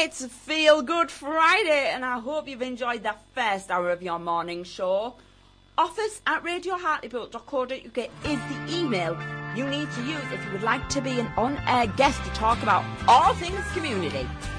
It's Feel Good Friday, and I hope you've enjoyed the first hour of your morning show. office@radiohartlepool.co.uk is the email you need to use if you would like to be an on-air guest to talk about all things community.